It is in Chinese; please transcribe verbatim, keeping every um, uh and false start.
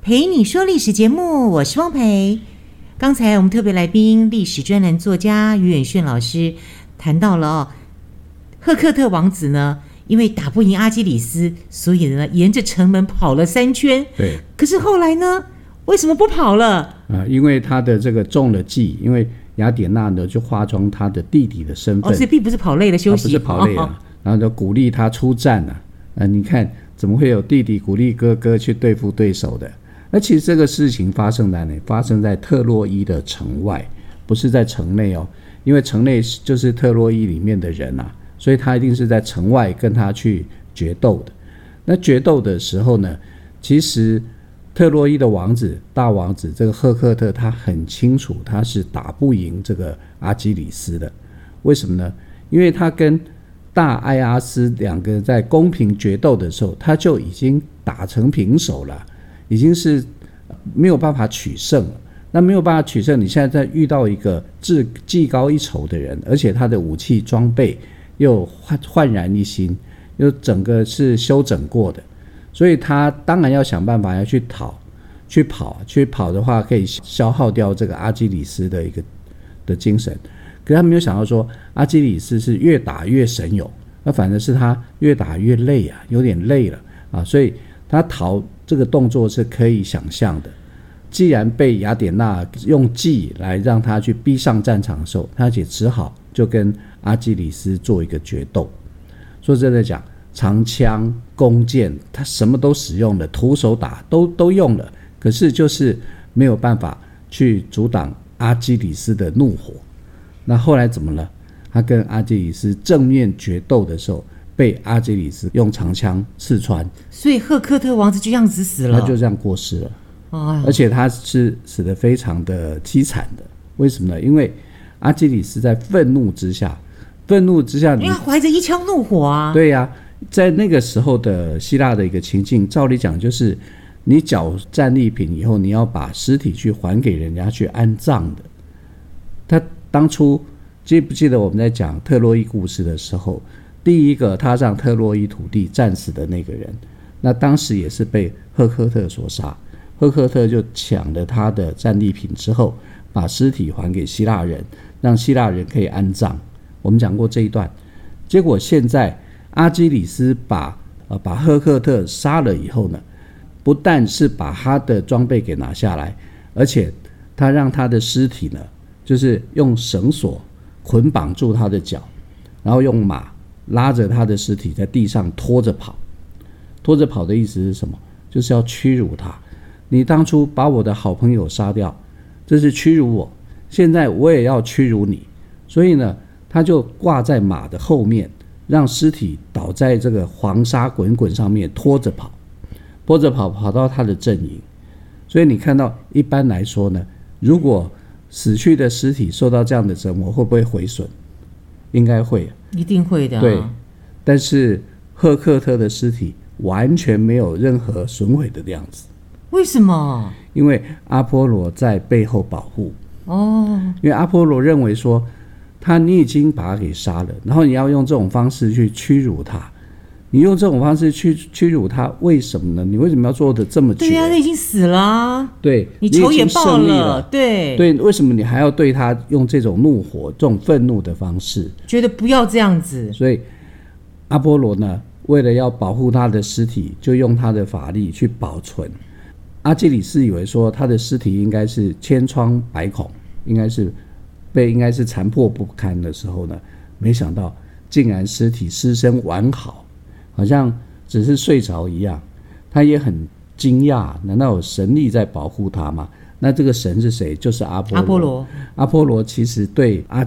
陪你说历史节目，我是汪培。刚才我们特别来宾历史专栏作家于远炫老师谈到了哦，赫克特王子呢，因为打不赢阿基里斯，所以呢沿着城门跑了三圈。 对， 可是后来呢，为什么不跑了？ 啊，因为他的这个中了计，因为雅典娜呢就化妆他的弟弟的身份， 哦，所以并不是跑累了休息， 啊、不是跑累了，哦、然后就鼓励他出战了、啊。啊，你看怎么会有弟弟鼓励哥哥去对付对手的？那其实这个事情发生在哪？发生在特洛伊的城外，不是在城内哦。因为城内就是特洛伊里面的人啊，所以他一定是在城外跟他去决斗的。那决斗的时候呢，其实特洛伊的王子大王子这个赫克特他很清楚他是打不赢这个阿基里斯的。为什么呢？因为他跟大埃阿斯两个在公平决斗的时候，他就已经打成平手了，已经是没有办法取胜了。那没有办法取胜，你现在在遇到一个技高一筹的人，而且他的武器装备又焕然一新，又整个是修整过的，所以他当然要想办法要去讨去跑去跑的话可以消耗掉这个阿基里斯的一个的精神。可是他没有想到说阿基里斯是越打越神勇，那反正是他越打越累啊，有点累了啊，所以他逃这个动作是可以想象的。既然被雅典娜用计来让他去逼上战场的时候，他也只好就跟阿基里斯做一个决斗。说真的讲，长枪弓箭他什么都使用了，徒手打都都用了，可是就是没有办法去阻挡阿基里斯的怒火。那后来怎么了？他跟阿基里斯正面决斗的时候，被阿基里斯用长枪刺穿， 所以赫克特王子就这样子死了， 他就这样过世了。 哦、 而且他是死得非常的凄惨的。为什么呢？因为阿基里斯在愤怒之下，愤怒之下， 因为他怀着一腔怒火啊。 对呀、啊，在那个时候的希腊的一个情境，照理讲就是你缴战利品以后，你要把尸体去还给人家去安葬的。他当初记不记得我们在讲特洛伊故事的时候，第一个踏上特洛伊土地战死的那个人，那当时也是被赫克特所杀。赫克特就抢了他的战利品之后，把尸体还给希腊人，让希腊人可以安葬。我们讲过这一段。结果现在阿基里斯把呃把赫克特杀了以后呢，不但是把他的装备给拿下来，而且他让他的尸体呢，就是用绳索捆绑住他的脚，然后用马拉着他的尸体在地上拖着跑。拖着跑的意思是什么？就是要屈辱他。你当初把我的好朋友杀掉，这是屈辱我，现在我也要屈辱你。所以呢，他就挂在马的后面，让尸体倒在这个黄沙滚滚上面，拖着跑，拖着跑跑到他的阵营。所以你看到，一般来说呢，如果死去的尸体受到这样的折磨，会不会毁损？应该会， 一定会的、啊。 对，但是赫克特的尸体完全没有任何损毁的样子。 为什么？ 因为阿波罗在背后保护。 哦， 因为阿波罗认为说，他你已经把他给杀了，然后你要用这种方式去屈辱他，你用这种方式去屈辱他，为什么呢？你为什么要做的这么绝？ 对呀、啊，他已经死了、啊， 对， 你仇也报了, 了，对对，为什么你还要对他用这种怒火、这种愤怒的方式？ 觉得不要这样子。 所以阿波罗呢，为了要保护他的尸体，就用他的法力去保存。阿基里斯以为说他的尸体应该是千疮百孔，应该是被应该是残破不堪的时候呢，没想到竟然尸体尸身完好，好像只是睡着一样。他也很惊讶，难道有神力在保护他吗？那这个神是谁？就是阿波罗。 阿波罗， 阿波罗其实对阿